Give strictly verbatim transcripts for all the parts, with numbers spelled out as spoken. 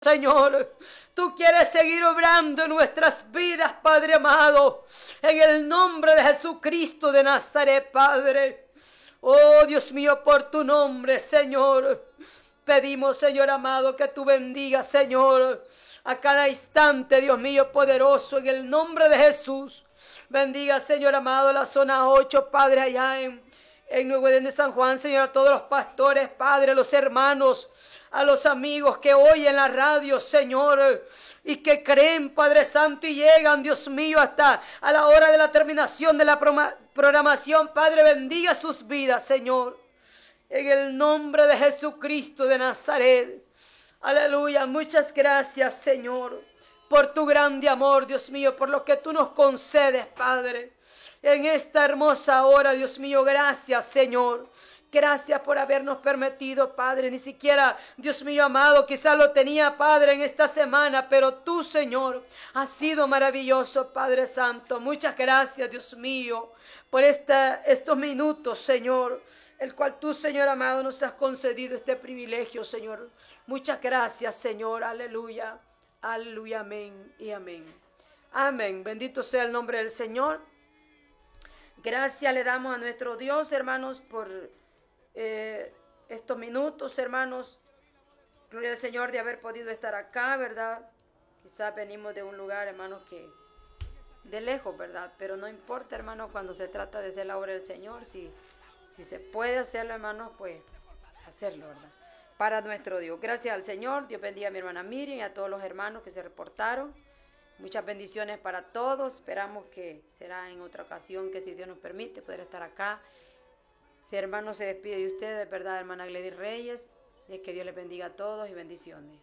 Señor, tú quieres seguir obrando en nuestras vidas, Padre amado, en el nombre de Jesucristo de Nazaret, Padre. Oh, Dios mío, por tu nombre, Señor, pedimos, Señor amado, que tú bendigas, Señor, a cada instante, Dios mío, poderoso, en el nombre de Jesús. Bendiga, Señor amado, la zona ocho, Padre, allá en, en Nuevo Edén de San Juan, Señor, a todos los pastores, Padre, los hermanos, a los amigos que oyen la radio, Señor, y que creen, Padre Santo, y llegan, Dios mío, hasta a la hora de la terminación de la programación. Padre, bendiga sus vidas, Señor, en el nombre de Jesucristo de Nazaret. Aleluya, muchas gracias, Señor, por tu grande amor, Dios mío, por lo que tú nos concedes, Padre, en esta hermosa hora, Dios mío. Gracias, Señor. Gracias por habernos permitido, Padre. Ni siquiera, Dios mío amado, quizás lo tenía, Padre, en esta semana, pero tú, Señor, has sido maravilloso, Padre Santo. Muchas gracias, Dios mío, por esta, estos minutos, Señor, el cual tú, Señor amado, nos has concedido este privilegio, Señor. Muchas gracias, Señor. Aleluya, aleluya, amén y amén. Amén. Bendito sea el nombre del Señor. Gracias le damos a nuestro Dios, hermanos, por Eh, estos minutos, hermanos. Gloria al Señor de haber podido estar acá, ¿verdad? Quizás venimos de un lugar, hermanos, que de lejos, ¿verdad? Pero no importa, hermanos, cuando se trata de hacer la obra del Señor, si, si se puede hacerlo, hermanos, pues hacerlo, ¿verdad? Para nuestro Dios. Gracias al Señor. Dios bendiga a mi hermana Miriam y a todos los hermanos que se reportaron. Muchas bendiciones para todos. Esperamos que será en otra ocasión, que si Dios nos permite poder estar acá. Si hermano se despide de ustedes, ¿verdad, hermana Gladys Reyes? Y que Dios les bendiga a todos y bendiciones.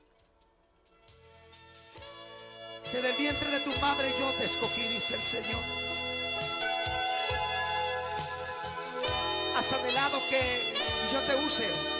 Desde el vientre de tu madre yo te escogí, dice el Señor. Has anhelado que yo te use.